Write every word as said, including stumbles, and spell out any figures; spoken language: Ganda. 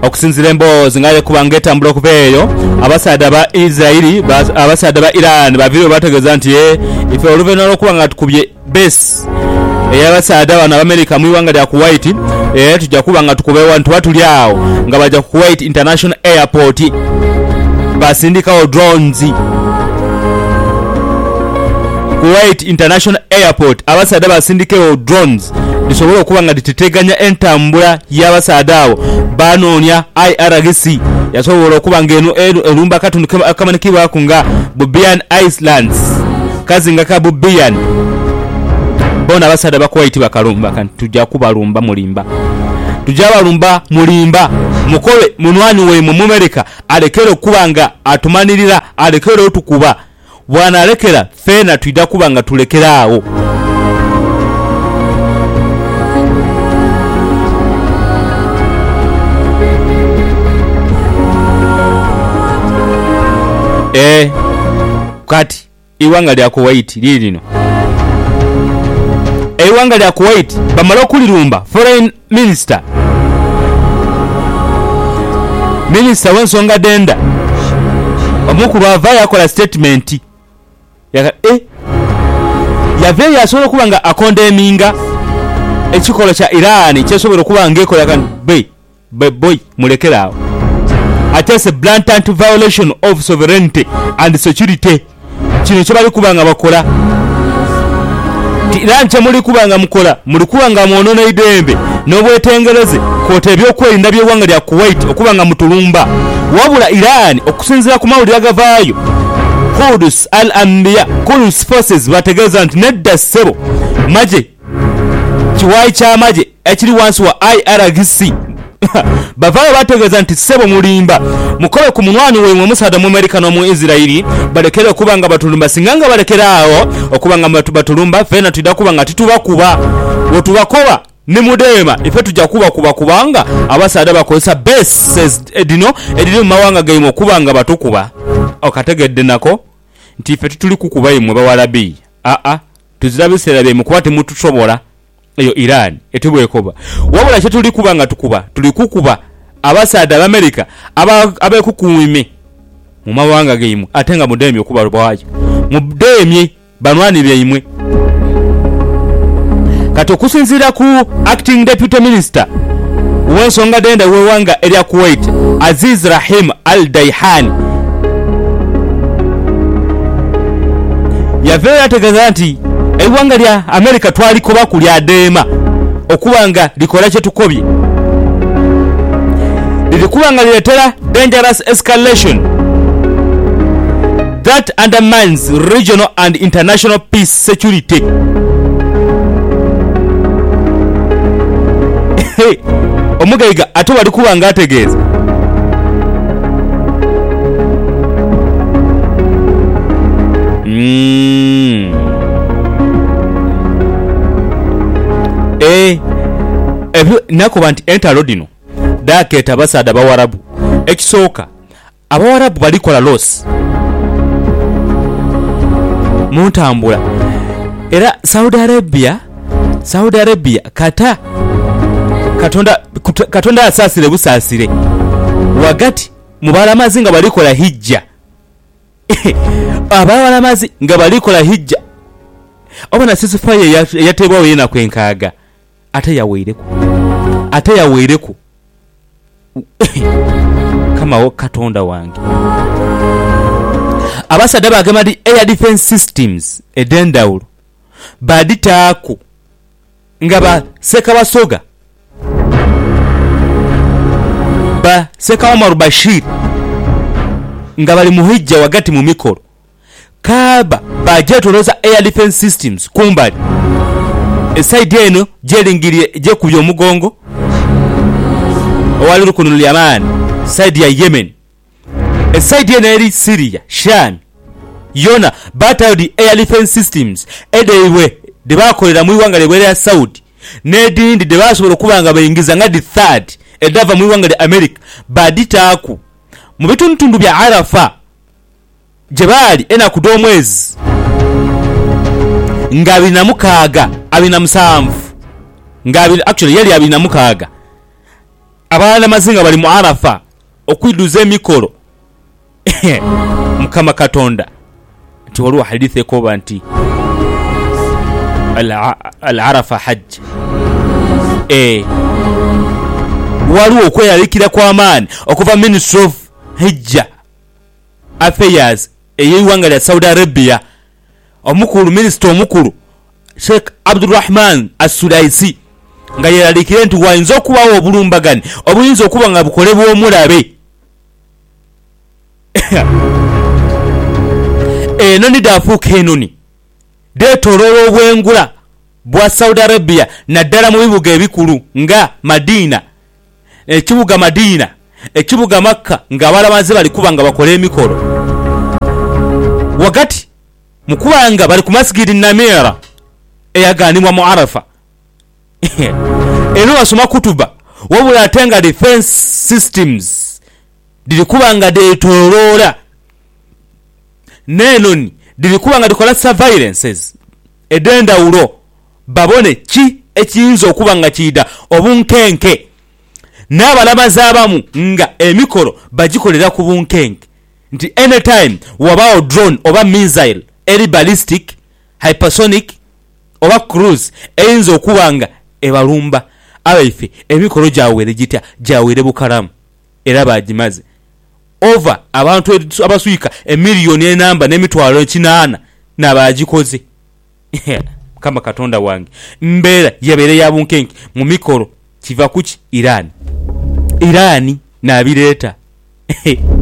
okusinzira emboozi ngaye kubanga etambula okubeeyo abasaada ba Israeli abasaada ba Iran bavire bategeeza nti ife oluvannyuma lw'okuba nga tukubye base ey'abasaada bano America mu iwanga lya Kuwait eh tujja kuba nga tukubeewa nti batuli awo nga bajja ku Kuwait International Airport basindikawo drones. Kuwait International Airport abasaada basindikewo drones disobola okuba nga diteteganya entambula y'abasaada abo banoonya I R G C yasobola okuba ngeno elumba katundu kamanikibwa kunga Bubian Islands kazinga ka Bubian bona abasaada ba Kuwait bakalumba kan tujja kubalumba mulimba tujja balumba mulimba mukobe munwani we mu America alekere okuba nga atumanirira alekere otukuba bwana alekera fena tuida kuba nga tulekeraawo. Eh kati iwanga lya Kuwait lilino iwanga lya Kuwait bamala okulirumba foreign minister minister w'ensonga denda omukulu avaayo akola statement yaka eh yave yasobola kuba nga akondeminga ekikolo kya Iran kyesobola kuba ngekola kan be be boy mulekeraawo ate se blatant violation of sovereignty and security kino kyo bali kuba nga bakola Iran kye muli kuba nga mukola muli kuba nga mwonoona idembe n'obwetengereze kote ebyokwerinda by'eggwanga lya Kuwait okuba nga mutulumba wabula Iran okusinzira ku mawulire agavaayo Quds al-Anbiya Quds forces bategeeza nti nedda ssebo maje kiwaayi ky'amaje ekiri wansi wa I R G C bavaayo bategeeza nti ssebo mulimba mukole ku munwani weemwe musaada mu America n'omu Israeli balekere okuba nga batulumba singa nga balekeraawo okuba nga batulumba fena tuida kuba nga titubakuba wetubakoba ne mudema ife tujja kuba kuba kubanga abasaada bakozesa bases edino ediri mu mawanga gaimo okuba nga batukuba okategedde nako nti ife tutuli kukuba imwe bawalabi a a tuzirabisera be mukwate mutusobola eyo Iran etubwekoba wabula kye tuli kuba nga tukuba tuli kukuba abasaada ba America abekukuwime mu mawanga gaimo atenga mudemi okuba lwayo mudemi banwani byeimwe kati okusinzira ku acting deputy minister w'ensonga denda w'eggwanga erya Kuwait Aziz Rahim Al-Dayhani yaveeyo yategeeza nti eggwanga lya America twalikoba ku lya deema okuba nga likola kye tukobye lirikuba nga lireetera dangerous escalation that undermines regional and international peace security. Omugaiga ate bali kuba nga ategeeza mm. eh ebyo nakuba nti entalo dino dakeeta abasaada bawarabu ekisooka abawarabu balikola loss mu ntambula era Saudi Arabia Saudi Arabia kata katonda katonda asaasire busaasire wagati mubalamazi nga balikola hijja abalamazi nga balikola hijja obona sisifaye yatebwawo yena kwenkaaga ate yaweereko ate yaweereko kama wo katonda wange abasaada bagamba di air defense systems edendawulo baditaako nga baseka basoga ba seka Omar Bashir nga bali muhijja wagati mu mikoro kaba bajetoloza air defense systems kumbali eside eno jeringiriye je kubyo omugongo owali rukuno lyamani side ya Yemen eside eno eri Syria Sham yona battle the air defense systems edewe de bakolera mu iwanga lebwere ya Saudi nedindi de basobola kubanga bayingiza nga the third edava mu iwanga lya America baditaaku mu bitundu bya Arafa jebali ena kudomwezi ngabi na mukaaga abina musanvu ngabi actually yali abina mukaaga abaana mazinga bali mu Arafa okwiduza emikolo Mukama Katonda nti waliwo hadithi ekoba nti al-Arafa hajj eh waliwo okweyalikira kw'amaani okuva Ministry of Hijja Affairs ey'eggwanga lya Saudi Arabia omukulu minisita omukulu Sheikh Abdulrahman As-Sulaisi nga yeeralikire nti wayinza okubawo obulumbagani obuyinza okuba nga bukolebwa omulabe enoni daafuuka enoni deetooloola obwengula bwa Saudi Arabia naddala mu bibuga ebikulu nga Madina ekibuga Madina ekibuga Makka ng'abalamaze bali kuba nga bakola emikolo wakati mu kuba nga bali ku Masjidi Namira eyaganibwa mu Arafa eno basoma kutuba wabula ate nga defense systems diri kuba nga deetooloola nenoni diri kuba nga dikola surveillances edendawulo babone ki ekiyinza okuba nga kiyida obunkenke n'abalamazi abamu nga emikolo bagikolera ku bunkenke nti anytime wabaawo drone oba missile eri ballistic hypersonic oba cruise eyinza okuba nga ebalumba abaife emikolo gyawere gitya gyawere bukalamu era bagimaze over abantu abaswika emiliyoni enamba n'emitwalo ekinaana n'abagikoze Mukama Katonda wange mbeera yabeere ya bunkenke mu mikolo kiva kuki Iran Irani n'abireeta